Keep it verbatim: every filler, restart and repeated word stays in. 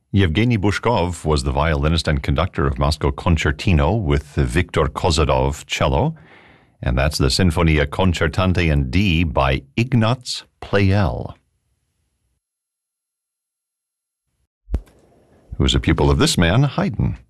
Yevgeny Bushkov was the violinist and conductor of Moscow Concertino with Viktor Kozadov cello, and that's the Sinfonia Concertante in D by Ignaz Pleyel, who was a pupil of this man, Haydn.